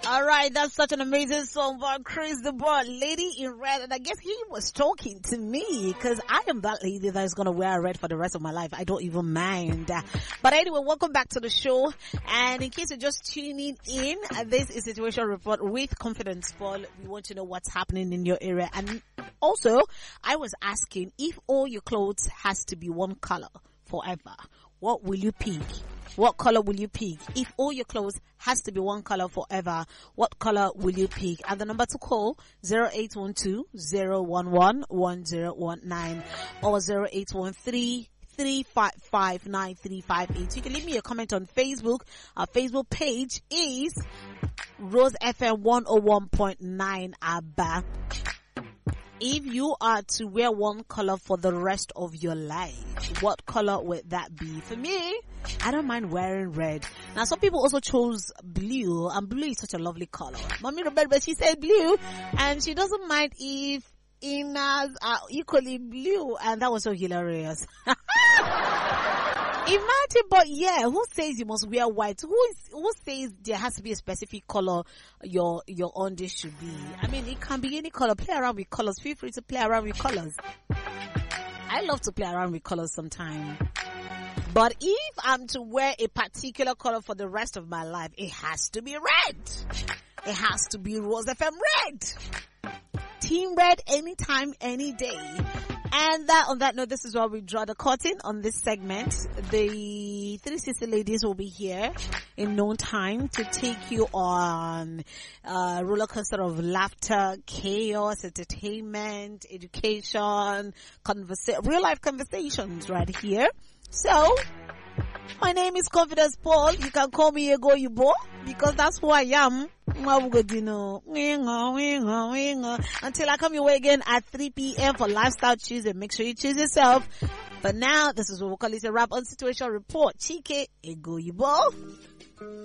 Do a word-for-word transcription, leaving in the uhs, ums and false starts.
All right, that's such an amazing song by Chris the Bar, Lady in Red. And I guess he was talking to me because I am that lady that is going to wear red for the rest of my life. I don't even mind. But anyway, welcome back to the show. And in case you're just tuning in, this is Situation Report with Confidence Paul. We want to know what's happening in your area. And also, I was asking if all your clothes has to be one color forever, what will you pick? What color will you pick? If all your clothes has to be one color forever, what color will you pick? And the number to call, zero eight one two, zero one one, one zero one nine or zero eight one three, three five five, nine three five eight. You can leave me a comment on Facebook. Our Facebook page is Rose F M one oh one point nine Abba. If you are to wear one color for the rest of your life, what color would that be? For me, I don't mind wearing red. Now, some people also chose blue, and blue is such a lovely color. Mommy Roberta, she said blue, and she doesn't mind if inners are equally blue, and that was so hilarious. Imagine, but yeah, who says you must wear white? Who is, who says there has to be a specific color your, your undies should be? I mean, it can be any color. Play around with colors. Feel free to play around with colors. I love to play around with colors sometimes. But if I'm to wear a particular color for the rest of my life, it has to be red. It has to be Rose F M red. Team red anytime, any day. And that, on that note, this is where we draw the curtain on this segment. The three sixty ladies will be here in no time to take you on a roller coaster of laughter, chaos, entertainment, education, conversa- real life conversations right here. So, my name is Confidence Paul. You can call me Ego Yubo because that's who I am. Until I come your way again at three p.m. for Lifestyle Tuesday. Make sure you choose yourself. But now, this is what we call it a wrap on Situation Report. Chike Ego Yubo.